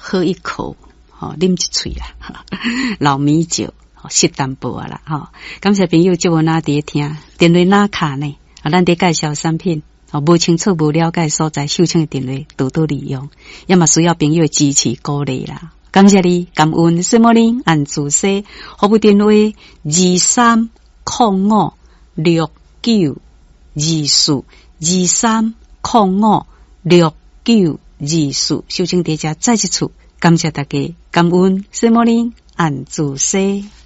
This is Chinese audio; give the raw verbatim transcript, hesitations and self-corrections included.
喝一口，吼，啉一喙啦，老米酒，适淡薄啊啦，吼。感谢朋友接我那伫听，电话哪卡呢？啊，咱伫介绍产品，哦，无清楚、无了解所在，秀清的电话多多利用，也嘛需要朋友的支持鼓励啦。感谢你，感恩什么呢？按自西，服务电话二三零五六九二四二三零五六九二四，秀清伫遮再一次感谢大家，感恩什么呢？按自西。